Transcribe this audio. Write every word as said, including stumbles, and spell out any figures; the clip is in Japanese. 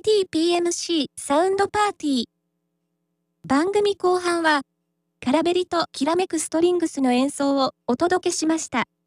ティーピーエムシー サウンドパーティー。番組後半は、カラベリときらめくストリングスの演奏をお届けしました。